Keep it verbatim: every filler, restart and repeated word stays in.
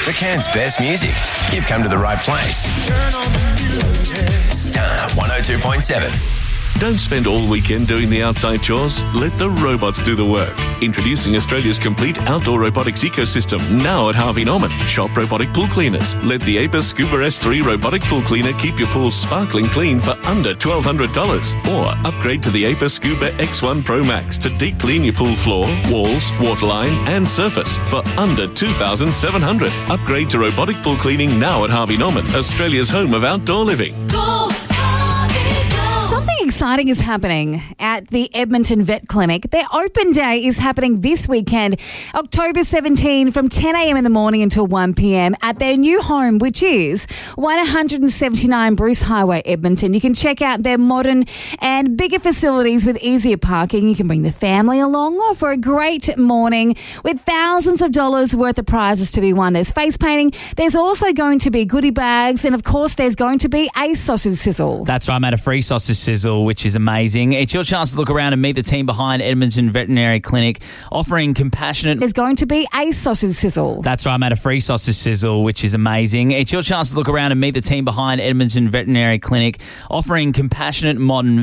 For Cairns' best music, you've come to the right place. Star one oh two point seven. Don't spend all weekend doing the outside chores. Let the robots do the work. Introducing Australia's complete outdoor robotics ecosystem, now at Harvey Norman. Shop robotic pool cleaners. Let the Apis Scuba S three robotic pool cleaner keep your pool sparkling clean for under twelve hundred dollars. Or upgrade to the Apis Scuba X one Pro Max to deep clean your pool floor, walls, waterline and surface for under two thousand seven hundred dollars. Upgrade to robotic pool cleaning now at Harvey Norman, Australia's home of outdoor living. Go! Something exciting is happening at the Edmonton Vet Clinic. Their open day is happening this weekend, October seventeenth, from ten a.m. in the morning until one p.m. at their new home, which is one seventy-nine Bruce Highway, Edmonton. You can check out their modern and bigger facilities with easier parking. You can bring the family along for a great morning with thousands of dollars worth of prizes to be won. There's face painting. There's also going to be goodie bags. And, of course, there's going to be a sausage sizzle. That's right, mate, a free sausage sizzle, which is amazing. It's your chance to look around and meet the team behind Edmonton Veterinary Clinic, offering compassionate... There's going to be a sausage sizzle. That's right, mate, a free sausage sizzle, which is amazing. It's your chance to look around and meet the team behind Edmonton Veterinary Clinic, offering compassionate modern